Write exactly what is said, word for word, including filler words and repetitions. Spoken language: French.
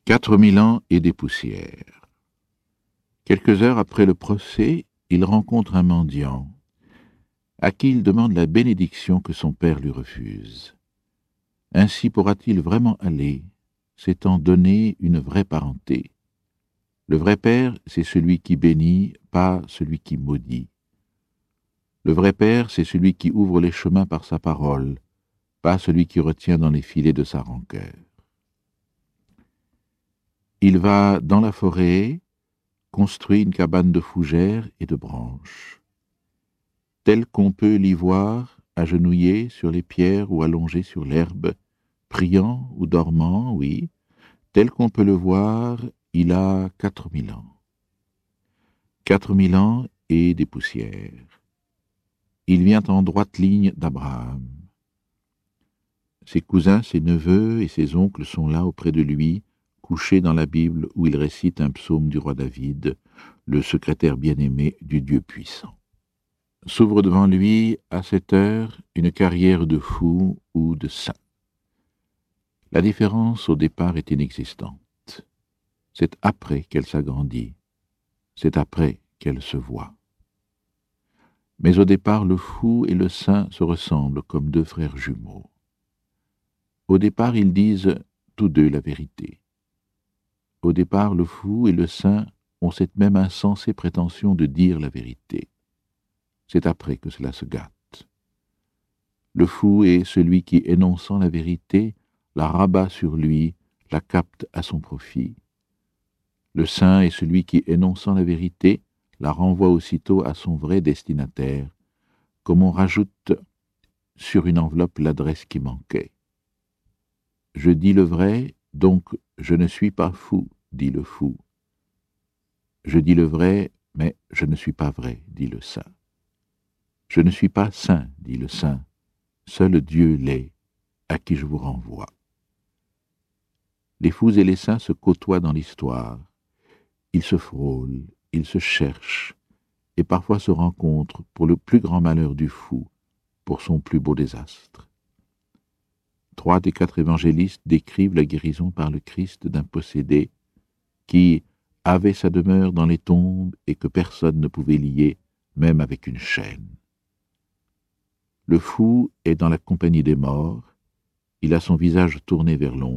Quatre mille ans et des poussières. Quelques heures après le procès, il rencontre un mendiant, à qui il demande la bénédiction que son père lui refuse. Ainsi pourra-t-il vraiment aller, s'étant donné une vraie parenté. Le vrai père, c'est celui qui bénit, pas celui qui maudit. Le vrai père, c'est celui qui ouvre les chemins par sa parole, pas celui qui retient dans les filets de sa rancœur. Il va dans la forêt, construit une cabane de fougères et de branches. Tel qu'on peut l'y voir, agenouillé sur les pierres ou allongé sur l'herbe, priant ou dormant, oui, tel qu'on peut le voir, il a quatre mille ans. Quatre mille ans et des poussières. Il vient en droite ligne d'Abraham. Ses cousins, ses neveux et ses oncles sont là auprès de lui, couchés dans la Bible où il récite un psaume du roi David, le secrétaire bien-aimé du Dieu puissant. S'ouvre devant lui, à cette heure, une carrière de fou ou de saint. La différence au départ est inexistante. C'est après qu'elle s'agrandit. C'est après qu'elle se voit. Mais au départ, le fou et le saint se ressemblent comme deux frères jumeaux. Au départ, ils disent tous deux la vérité. Au départ, le fou et le saint ont cette même insensée prétention de dire la vérité. C'est après que cela se gâte. Le fou est celui qui, énonçant la vérité, la rabat sur lui, la capte à son profit. Le saint est celui qui, énonçant la vérité, la renvoie aussitôt à son vrai destinataire, comme on rajoute sur une enveloppe l'adresse qui manquait. Je dis le vrai, donc je ne suis pas fou, dit le fou. Je dis le vrai, mais je ne suis pas vrai, dit le saint. Je ne suis pas saint, dit le saint. Seul Dieu l'est, à qui je vous renvoie. Les fous et les saints se côtoient dans l'histoire. Ils se frôlent, ils se cherchent, et parfois se rencontrent pour le plus grand malheur du fou, pour son plus beau désastre. Trois des quatre évangélistes décrivent la guérison par le Christ d'un possédé qui avait sa demeure dans les tombes et que personne ne pouvait lier, même avec une chaîne. Le fou est dans la compagnie des morts, il a son visage tourné vers l'ombre.